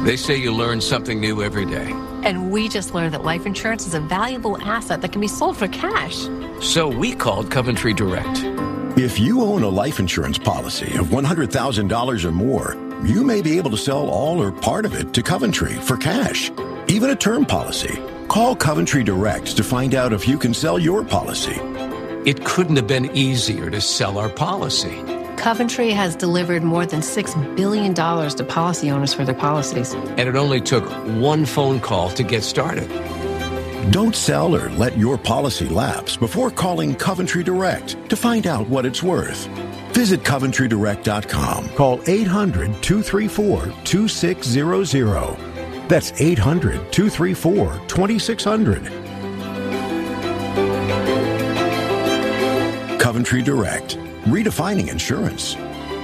They say you learn something new every day. And we just learned that life insurance is a valuable asset that can be sold for cash. So we called Coventry Direct. If you own a life insurance policy of $100,000 or more, you may be able to sell all or part of it to Coventry for cash, even a term policy. Call Coventry Direct to find out if you can sell your policy. It couldn't have been easier to sell our policy. Coventry has delivered more than $6 billion to policy owners for their policies. And it only took one phone call to get started. Don't sell or let your policy lapse before calling Coventry Direct to find out what it's worth. Visit CoventryDirect.com. Call 800-234-2600. That's 800-234-2600. Coventry Direct. Redefining insurance.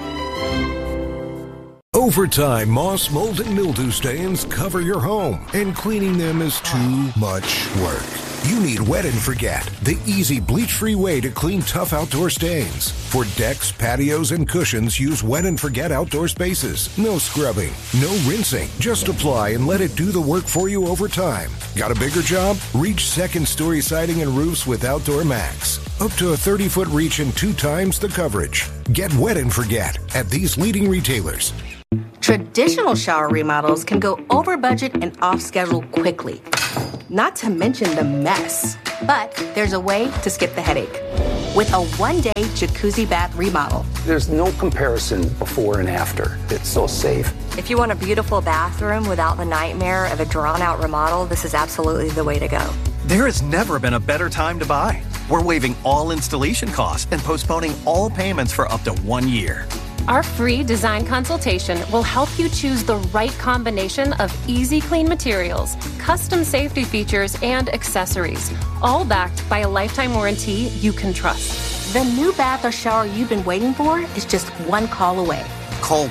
Over time, moss, mold, and mildew stains cover your home, and cleaning them is too much work. You need Wet and Forget, the easy bleach-free way to clean tough outdoor stains. For decks, patios, and cushions, use Wet and Forget outdoor spaces. No scrubbing, no rinsing. Just apply and let it do the work for you over time. Got a bigger job? Reach second-story siding and roofs with Outdoor Max. Up to a 30-foot reach and 2 times the coverage. Get Wet and Forget at these leading retailers. Traditional shower remodels can go over budget and off schedule quickly. Not to mention the mess. But there's a way to skip the headache. With a one-day jacuzzi bath remodel. There's no comparison before and after. It's so safe. If you want a beautiful bathroom without the nightmare of a drawn-out remodel, this is absolutely the way to go. There has never been a better time to buy. We're waiving all installation costs and postponing all payments for up to 1 year. Our free design consultation will help you choose the right combination of easy clean materials, custom safety features, and accessories, all backed by a lifetime warranty you can trust. The new bath or shower you've been waiting for is just one call away. Call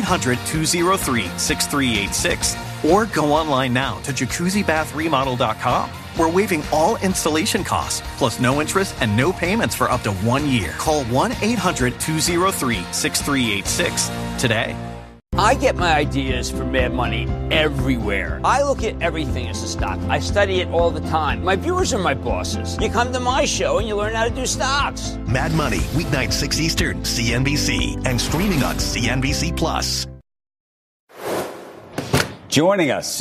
1-800-203-6386 or go online now to jacuzzibathremodel.com. We're waiving all installation costs, plus no interest and no payments for up to 1 year. Call 1-800-203-6386 today. I get my ideas from Mad Money everywhere. I look at everything as a stock. I study it all the time. My viewers are my bosses. You come to my show and you learn how to do stocks. Mad Money, weeknight 6 Eastern, CNBC, and streaming on CNBC Plus. Joining us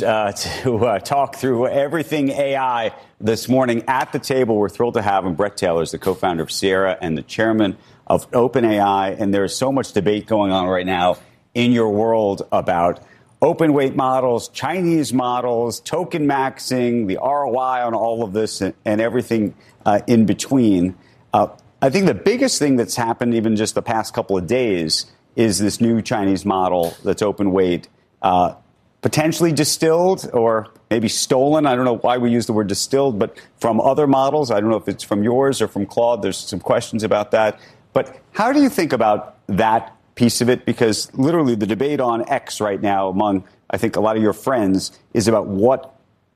to talk through everything AI this morning at the table, we're thrilled to have him. Bret Taylor is the co-founder of Sierra and the chairman of OpenAI. And there's so much debate going on right now in your world about open weight models, Chinese models, token maxing, the ROI on all of this and everything in between. I think the biggest thing that's happened even just the past couple of days is this new Chinese model that's open weight. Potentially distilled or maybe stolen. I don't know why we use the word distilled, but from other models. I don't know if it's from yours or from Claude. There's some questions about that. But how do you think about that piece of it? Because literally the debate on X right now among, I think, a lot of your friends is about what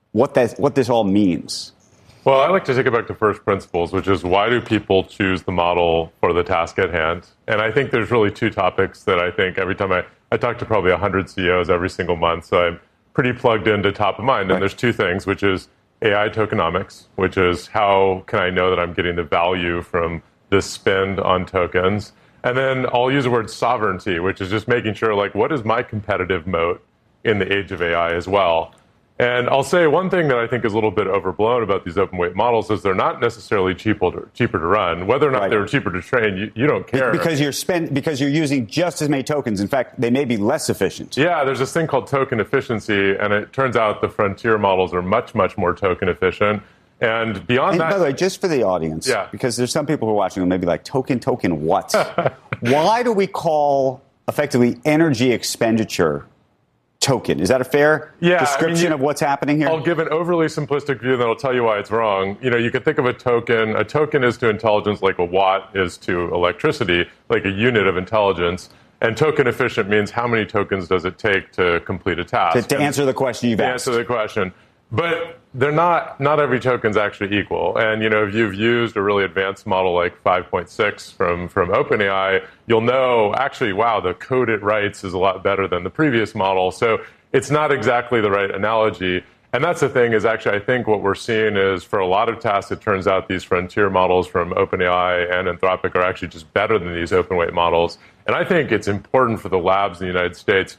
this all means. Well, I like to take it back to first principles, which is why do people choose the model for the task at hand? And I think there's really 2 topics that I think every time I talk to probably 100 CEOs every single month, so I'm pretty plugged into top of mind. And there's 2 things, which is AI tokenomics, which is how can I know that I'm getting the value from this spend on tokens? And then I'll use the word sovereignty, which is just making sure, like, what is my competitive moat in the age of AI as well? And I'll say one thing that I think is a little bit overblown about these open weight models is they're not necessarily cheaper to run. Whether or not they're cheaper to train, you don't care. Because you're using just as many tokens. In fact, they may be less efficient. Yeah, there's this thing called token efficiency, and it turns out the frontier models are much, much more token efficient. And beyond that... By the way, just for the audience, because there's some people who are watching who may be like, token what? Why do we call effectively energy expenditure token? Is that a fair description of what's happening here? I'll give an overly simplistic view, then I'll tell you why it's wrong. You know, you can think of a token. A token is to intelligence like a watt is to electricity, like a unit of intelligence. And token efficient means how many tokens does it take to complete a task? To answer the question you've asked. To answer the question. But they're not every token's actually equal. And, if you've used a really advanced model like 5.6 from OpenAI, you'll know, actually, wow, the code it writes is a lot better than the previous model. So it's not exactly the right analogy. And that's the thing is actually, I think what we're seeing is for a lot of tasks, it turns out these frontier models from OpenAI and Anthropic are actually just better than these open weight models. And I think it's important for the labs in the United States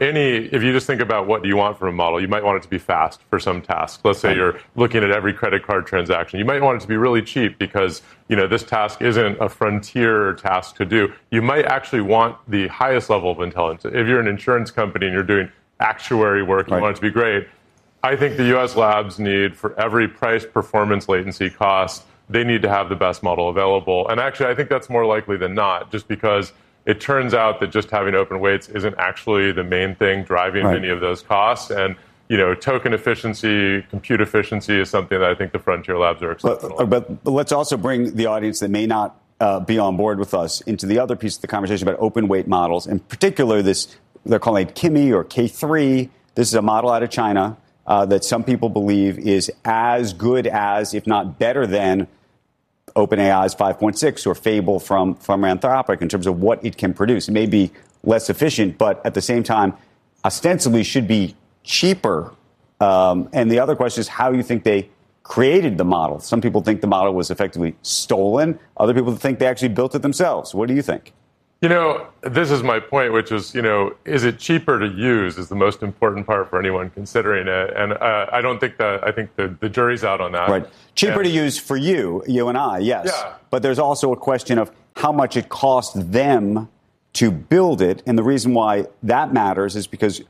if you just think about what do you want from a model, you might want it to be fast for some tasks. Let's say you're looking at every credit card transaction. You might want it to be really cheap because, this task isn't a frontier task to do. You might actually want the highest level of intelligence. If you're an insurance company and you're doing actuary work, you want it to be great. I think the U.S. labs need, for every price, performance, latency, cost, they need to have the best model available. And actually, I think that's more likely than not, just because it turns out that just having open weights isn't actually the main thing driving many of those costs. And, token efficiency, compute efficiency is something that I think the frontier labs are exceptional. But let's also bring the audience that may not be on board with us into the other piece of the conversation about open weight models. In particular, they're calling it Kimi or K3. This is a model out of China that some people believe is as good as, if not better than, OpenAI's 5.6 or Fable from Anthropic in terms of what it can produce. It may be less efficient, but at the same time, ostensibly should be cheaper. And the other question is how you think they created the model. Some people think the model was effectively stolen. Other people think they actually built it themselves. What do you think? This is my point, which is, is it cheaper to use is the most important part for anyone considering it. And I don't think that, I think the jury's out on that. Right. Cheaper to use for you and I, yes. Yeah. But there's also a question of how much it cost them to build it. And the reason why that matters is because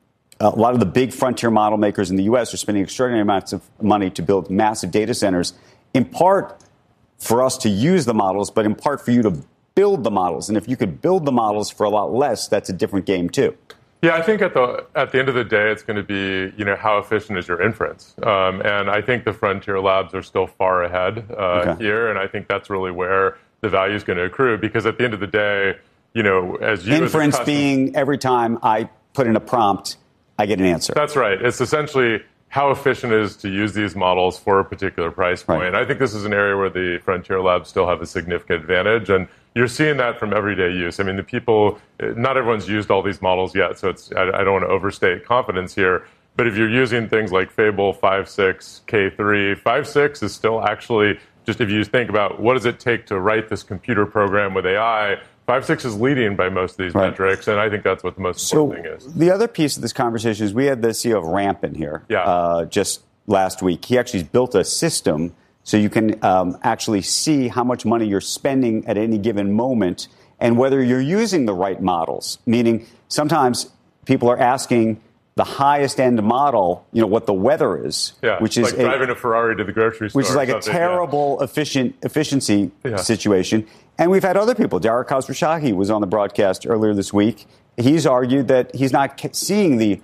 a lot of the big frontier model makers in the U.S. are spending extraordinary amounts of money to build massive data centers, in part for us to use the models, but in part for you to build the models. And if you could build the models for a lot less, that's a different game, too. Yeah, I think at the end of the day, it's going to be, how efficient is your inference? And I think the frontier labs are still far ahead here. And I think that's really where the value is going to accrue. Because at the end of the day, as you inference being every time I put in a prompt, I get an answer. That's right. It's essentially how efficient it is to use these models for a particular price point. Right. And I think this is an area where the frontier labs still have a significant advantage. And you're seeing that from everyday use. I mean, not everyone's used all these models yet, so I don't want to overstate confidence here. But if you're using things like Fable 5.6, K3, 5.6 is still actually, just if you think about what does it take to write this computer program with AI, 5.6 is leading by most of these metrics, and I think that's what the most important thing is. The other piece of this conversation is we had the CEO of Ramp in here just last week. He actually built a system so you can actually see how much money you're spending at any given moment and whether you're using the right models. Meaning sometimes people are asking the highest end model, what the weather is, which is like driving a Ferrari to the grocery store, which is like a terrible efficiency situation. And we've had other people. Dara Khosrowshahi was on the broadcast earlier this week. He's argued that he's not seeing the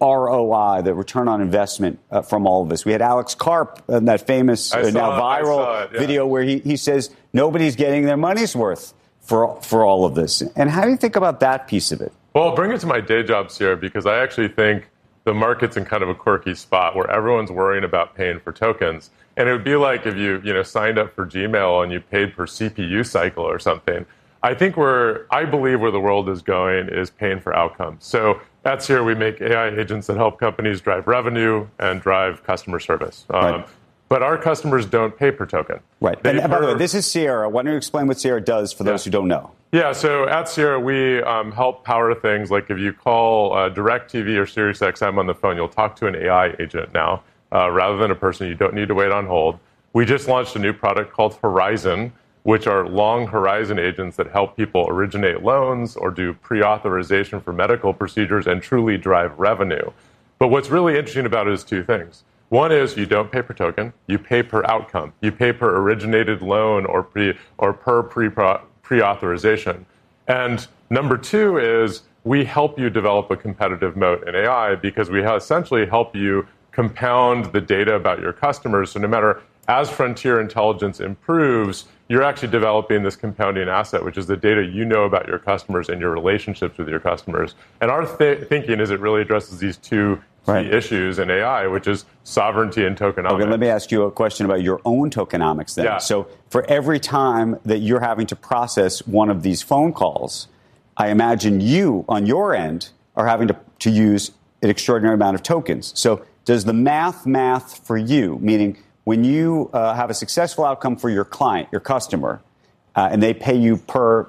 ROI, the return on investment from all of this. We had Alex Karp in that famous, now viral video where he says nobody's getting their money's worth for all of this. And how do you think about that piece of it? Well, I'll bring it to my day job, Sierra, because I actually think the market's in kind of a quirky spot where everyone's worrying about paying for tokens. And it would be like if you signed up for Gmail and you paid per CPU cycle or something. I believe where the world is going is paying for outcomes. So at Sierra, we make AI agents that help companies drive revenue and drive customer service. But our customers don't pay per token. Right. And by the way, this is Sierra. Why don't you explain what Sierra does for those who don't know? Yeah, so at Sierra, we help power things like if you call DirecTV or SiriusXM on the phone, you'll talk to an AI agent now rather than a person. You don't need to wait on hold. We just launched a new product called Horizon, which are long horizon agents that help people originate loans or do pre-authorization for medical procedures and truly drive revenue. But what's really interesting about it is two things. One is you don't pay per token, you pay per outcome. You pay per originated loan or per pre-authorization. And number two is we help you develop a competitive moat in AI because we essentially help you compound the data about your customers. So no matter as frontier intelligence improves, you're actually developing this compounding asset, which is the data you know about your customers and your relationships with your customers. And our thinking is it really addresses these two key issues in AI, which is sovereignty and tokenomics. Okay, let me ask you a question about your own tokenomics then. Yeah. So for every time that you're having to process one of these phone calls, I imagine you, on your end, are having to use an extraordinary amount of tokens. So does the math for you, meaning when you have a successful outcome for your client, your customer, and they pay you per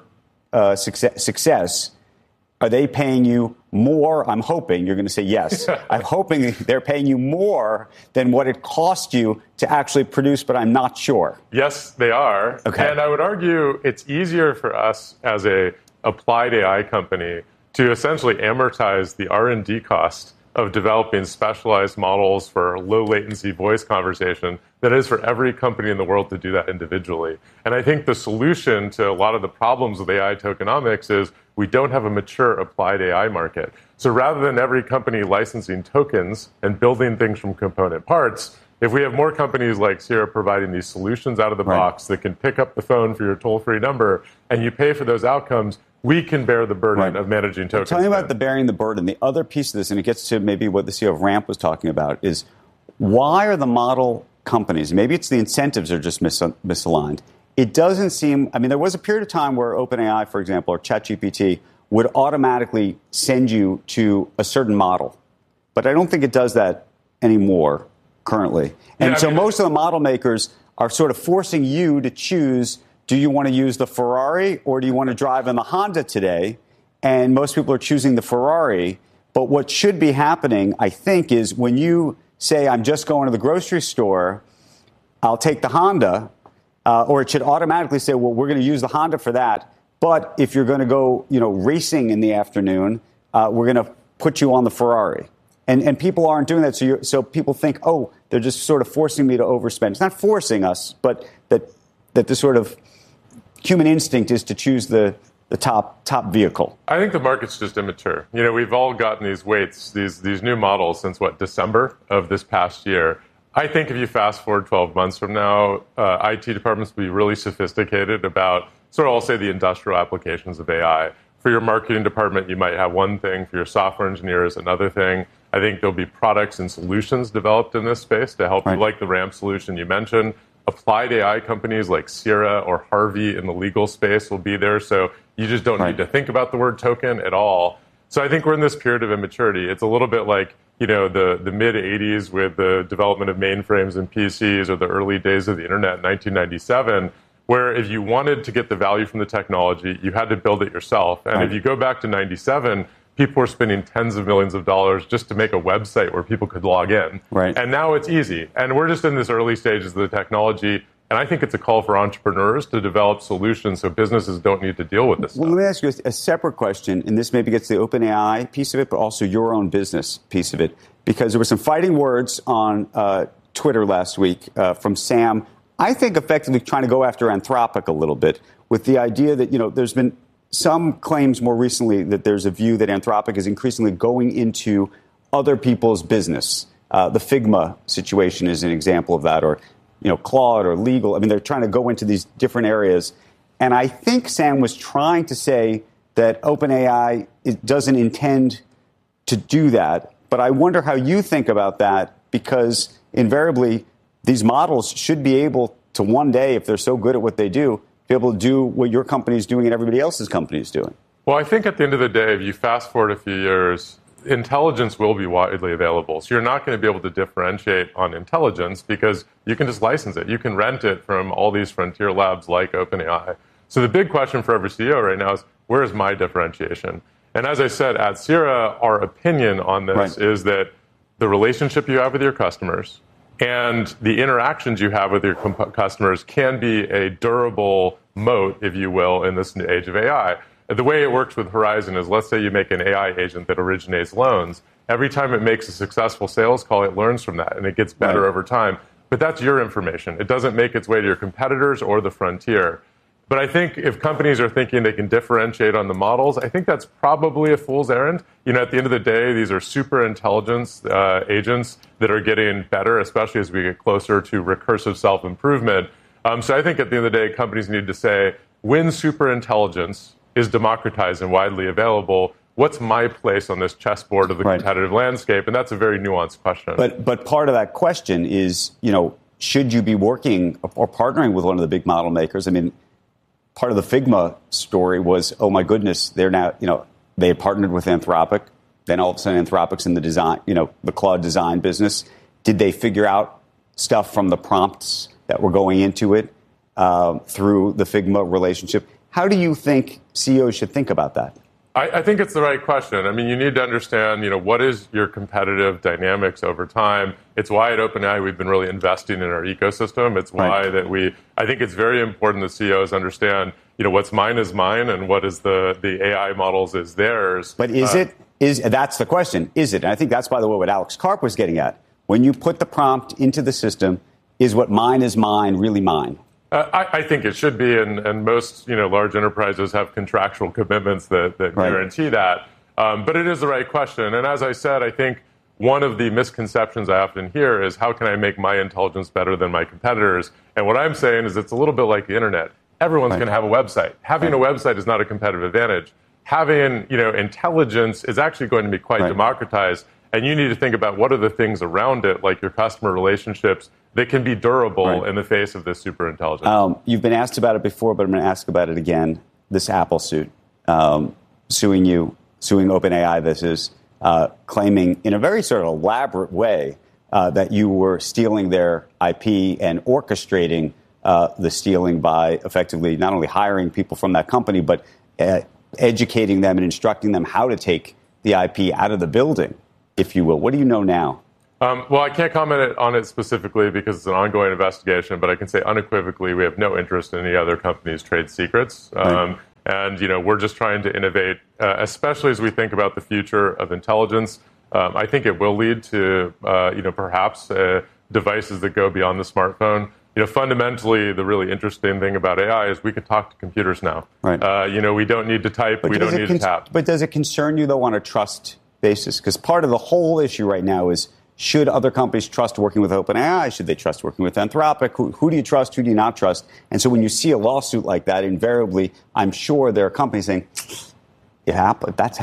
success, are they paying you more? I'm hoping you're going to say yes. I'm hoping they're paying you more than what it cost you to actually produce, but I'm not sure. Yes, they are. Okay. And I would argue it's easier for us as a applied AI company to essentially amortize the R&D cost of developing specialized models for low latency voice conversation than it is for every company in the world to do that individually. And I think the solution to a lot of the problems with AI tokenomics is we don't have a mature applied AI market. So rather than every company licensing tokens and building things from component parts, if we have more companies like Sierra providing these solutions out of the box that can pick up the phone for your toll-free number and you pay for those outcomes, we can bear the burden of managing tokens. Tell me about the bearing the burden. The other piece of this, and it gets to maybe what the CEO of Ramp was talking about, is why are the model companies, maybe it's the incentives are just misaligned. It doesn't seem, I mean, there was a period of time where OpenAI, for example, or ChatGPT would automatically send you to a certain model. But I don't think it does that anymore currently. And so most of the model makers are sort of forcing you to choose, do you want to use the Ferrari or do you want to drive in the Honda today? And most people are choosing the Ferrari. But what should be happening, I think, is when you say, I'm just going to the grocery store, I'll take the Honda, or it should automatically say, well, we're going to use the Honda for that. But if you're going to go, racing in the afternoon, we're going to put you on the Ferrari. And people aren't doing that. So people think, oh, they're just sort of forcing me to overspend. It's not forcing us, but that the sort of human instinct is to choose the top vehicle. I think the market's just immature. We've all gotten these weights, these new models since, December of this past year. I think if you fast forward 12 months from now, IT departments will be really sophisticated about I'll say the industrial applications of AI. For your marketing department, you might have one thing. For your software engineers, another thing. I think there'll be products and solutions developed in this space to help you, like the Ramp solution you mentioned. Applied AI companies like Sierra or Harvey in the legal space will be there. So you just don't need to think about the word token at all. So I think we're in this period of immaturity. It's a little bit like, the mid-'80s with the development of mainframes and PCs, or the early days of the internet in 1997, where if you wanted to get the value from the technology, you had to build it yourself. And if you go back to 97, people were spending tens of millions of dollars just to make a website where people could log in. And now it's easy. And we're just in this early stages of the technology. And I think it's a call for entrepreneurs to develop solutions so businesses don't need to deal with this stuff. Well, let me ask you a separate question, and this maybe gets the OpenAI piece of it, but also your own business piece of it, because there were some fighting words on Twitter last week from Sam, I think effectively trying to go after Anthropic a little bit with the idea that, there's been some claims more recently that there's a view that Anthropic is increasingly going into other people's business. The Figma situation is an example of that, or Claude or legal. I mean, they're trying to go into these different areas. And I think Sam was trying to say that OpenAI doesn't intend to do that. But I wonder how you think about that, because invariably these models should be able to one day, if they're so good at what they do, be able to do what your company is doing and everybody else's company is doing. Well, I think at the end of the day, if you fast forward a few years, intelligence will be widely available. So you're not going to be able to differentiate on intelligence because you can just license it. You can rent it from all these frontier labs like OpenAI. So the big question for every CEO right now is, where is my differentiation? And as I said, at Sierra, our opinion on this is that the relationship you have with your customers and the interactions you have with your customers can be a durable moat, if you will, in this new age of AI. The way it works with Horizon is, let's say you make an AI agent that originates loans. Every time it makes a successful sales call, it learns from that, and it gets better over time. But that's your information. It doesn't make its way to your competitors or the frontier. But I think if companies are thinking they can differentiate on the models, I think that's probably a fool's errand. At the end of the day, these are super intelligence agents that are getting better, especially as we get closer to recursive self-improvement. So I think at the end of the day, companies need to say, when super intelligence is democratized and widely available, what's my place on this chessboard of the competitive landscape? And that's a very nuanced question. But part of that question is, should you be working or partnering with one of the big model makers? I mean, part of the Figma story was, oh my goodness, they're now, they had partnered with Anthropic. Then all of a sudden Anthropic's in the design, the Claude design business. Did they figure out stuff from the prompts that were going into it through the Figma relationship? How do you think CEOs should think about that? I think it's the right question. I mean, you need to understand, what is your competitive dynamics over time. It's why at OpenAI we've been really investing in our ecosystem. It's why that I think it's very important that CEOs understand, what's mine is mine and what is the AI models is theirs. But that's the question. Is it? And I think that's, by the way, what Alex Karp was getting at. When you put the prompt into the system, is what mine is mine really mine? I think it should be, and most large enterprises have contractual commitments that guarantee that. But it is the right question. And as I said, I think one of the misconceptions I often hear is, how can I make my intelligence better than my competitors? And what I'm saying is it's a little bit like the internet. Everyone's going to have a website. Having a website is not a competitive advantage. Having intelligence is actually going to be quite democratized. And you need to think about what are the things around it, like your customer relationships, that can be durable in the face of this super intelligence. You've been asked about it before, but I'm going to ask about it again. This Apple suit, suing OpenAI, this is claiming in a very sort of elaborate way that you were stealing their IP and orchestrating the stealing by effectively not only hiring people from that company, but educating them and instructing them how to take the IP out of the building, if you will. What do you know now? Well, I can't comment on it specifically because it's an ongoing investigation, but I can say unequivocally we have no interest in any other company's trade secrets. And, we're just trying to innovate, especially as we think about the future of intelligence. I think it will lead to, perhaps devices that go beyond the smartphone. Fundamentally, the really interesting thing about AI is we can talk to computers now. We don't need to type. We don't need to tap. But does it concern you, though, on a trust basis? Because part of the whole issue right now is, should other companies trust working with OpenAI? Should they trust working with Anthropic? Who do you trust? Who do you not trust? And so when you see a lawsuit like that, invariably, I'm sure there are companies saying, yeah, but that's